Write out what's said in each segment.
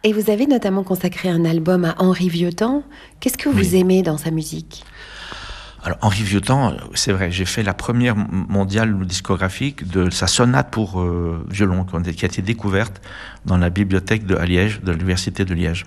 Et vous avez notamment consacré un album à Henri Vieuxtemps. Qu'est-ce que vous aimez dans sa musique ? Alors, Henri Vieuxtemps, c'est vrai, j'ai fait la première mondiale discographique de sa sonate pour violon, qui a été découverte dans la bibliothèque à Liège, de l'Université de Liège.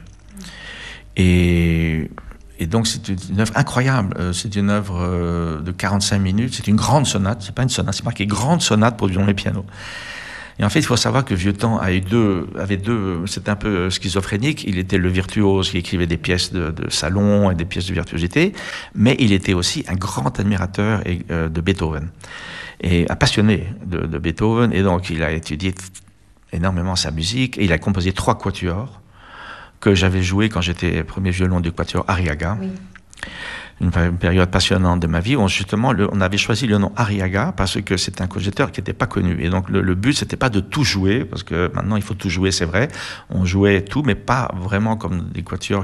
Et donc, c'est une œuvre incroyable. C'est une œuvre de 45 minutes. C'est une grande sonate. C'est pas une sonate, c'est marqué grande sonate pour violon et piano. Et en fait, il faut savoir que Vieuxtemps avait deux, c'était un peu schizophrénique. Il était le virtuose qui écrivait des pièces de salon et des pièces de virtuosité, mais il était aussi un grand admirateur de Beethoven et un passionné de Beethoven. Et donc, il a étudié énormément sa musique et il a composé 3 quatuors que j'avais joués quand j'étais premier violon du quatuor Arriaga. Oui. Une période passionnante de ma vie où justement on avait choisi le nom Arriaga parce que c'est un compositeur qui n'était pas connu et donc le but c'était pas de tout jouer parce que maintenant il faut tout jouer, c'est vrai, on jouait tout mais pas vraiment comme des quatuors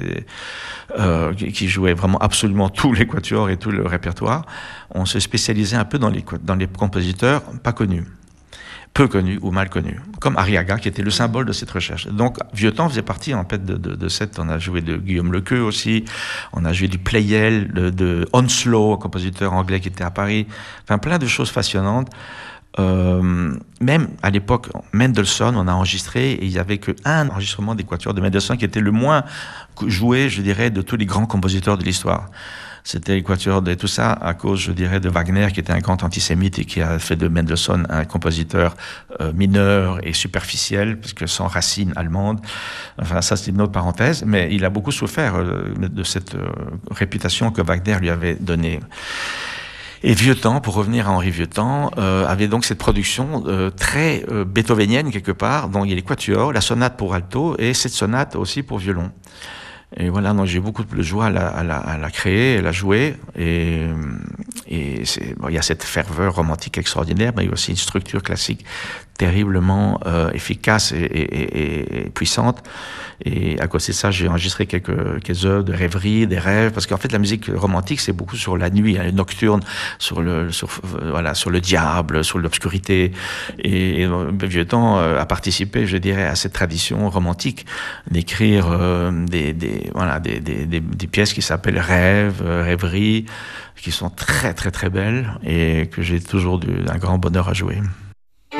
qui jouaient vraiment absolument tous les quatuors et tout le répertoire. On se spécialisait un peu dans les compositeurs pas connus, peu connus ou mal connus, comme Arriaga qui était le symbole de cette recherche. Donc Vieuxtemps faisait partie en fait de cette. On a joué de Guillaume Lequeux aussi, on a joué du Pleyel, de Onslow, un compositeur anglais qui était à Paris, enfin plein de choses fascinantes. Même à l'époque, Mendelssohn, on a enregistré et il n'y avait qu'un enregistrement des quatuors de Mendelssohn qui était le moins joué, je dirais, de tous les grands compositeurs de l'histoire. C'était les quatuors de tout ça à cause, je dirais, de Wagner, qui était un grand antisémite et qui a fait de Mendelssohn un compositeur mineur et superficiel, parce que sans racines allemandes. Enfin, ça, c'est une autre parenthèse, mais il a beaucoup souffert de cette réputation que Wagner lui avait donnée. Et Vieuxtemps, pour revenir à Henri Vieuxtemps, avait donc cette production très beethovenienne quelque part, dont il y a les quatuors, la sonate pour alto et cette sonate aussi pour violon. Et voilà, donc j'ai beaucoup de joie à la créer, à la jouer, et il y a cette ferveur romantique extraordinaire, mais il y a aussi une structure classique terriblement efficace et puissante. Et à cause de ça, j'ai enregistré quelques œuvres de rêverie, des rêves, parce qu'en fait, la musique romantique, c'est beaucoup sur la nuit, hein, nocturne, sur le diable, sur l'obscurité. Et Vieuxtemps a participé, je dirais, à cette tradition romantique d'écrire des pièces qui s'appellent rêves, rêveries, qui sont très très très belles et que j'ai toujours un grand bonheur à jouer.